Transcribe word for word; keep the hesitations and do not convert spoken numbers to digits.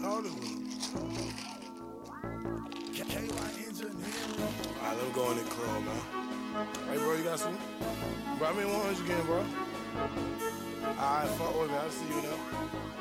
Hollywood. K Y Engineering. Alright, let me go in the club, man. Hey, bro, you got some? Bro, I mean, one hundred again, bro. Alright, fuck with me. I'll see you now.